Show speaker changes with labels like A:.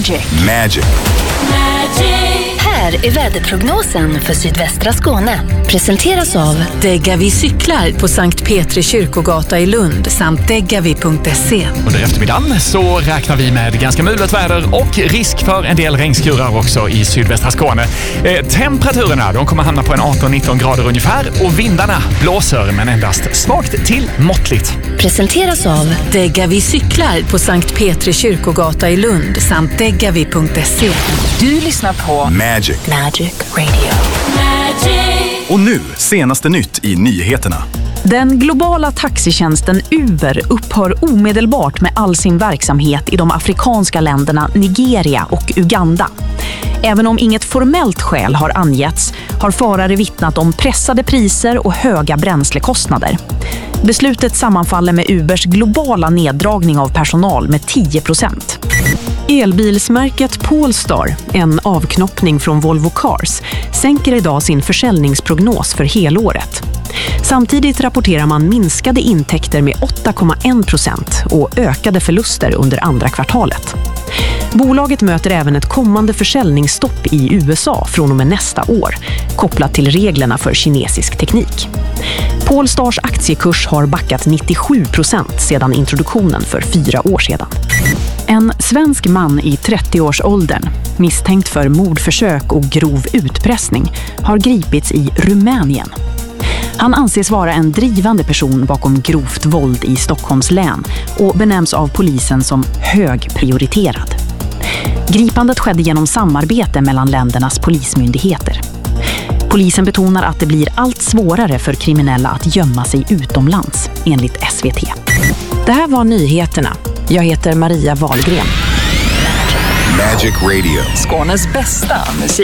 A: Magic.
B: Här är väderprognosen för sydvästra Skåne. Presenteras av
C: Degavi cyklar på Sankt Petri kyrkogata i Lund samt degavi.se.
D: Under eftermiddagen så räknar vi med ganska mulet väder och risk för en del regnskurar också i sydvästra Skåne. Temperaturerna de kommer hamna på en 18-19 grader ungefär och vindarna blåser men endast svagt till måttligt.
B: Presenteras av
C: Degavi cyklar på Sankt Petri kyrkogata i Lund samt degavi.se.
B: Du lyssnar på
A: Magic
B: Radio.
A: Och nu, senaste nytt i nyheterna.
E: Den globala taxitjänsten Uber upphör omedelbart med all sin verksamhet i de afrikanska länderna Nigeria och Uganda. Även om inget formellt skäl har angetts har förare vittnat om pressade priser och höga bränslekostnader. Beslutet sammanfaller med Ubers globala neddragning av personal med 10%. Elbilsmärket Polestar, en avknoppning från Volvo Cars, sänker idag sin försäljningsprognos för helåret. Samtidigt rapporterar man minskade intäkter med 8,1% och ökade förluster under andra kvartalet. Bolaget möter även ett kommande försäljningsstopp i USA från och med nästa år, kopplat till reglerna för kinesisk teknik. Polestars aktiekurs har backat 97% sedan introduktionen för 4 år sedan. En svensk man i 30-årsåldern, misstänkt för mordförsök och grov utpressning, har gripits i Rumänien. Han anses vara en drivande person bakom grovt våld i Stockholms län och benämns av polisen som högprioriterad. Gripandet skedde genom samarbete mellan ländernas polismyndigheter. Polisen betonar att det blir allt svårare för kriminella att gömma sig utomlands, enligt SVT. Det här var nyheterna. Jag heter Maria Wahlgren.
A: Magic Radio.
F: Skånes bästa musik.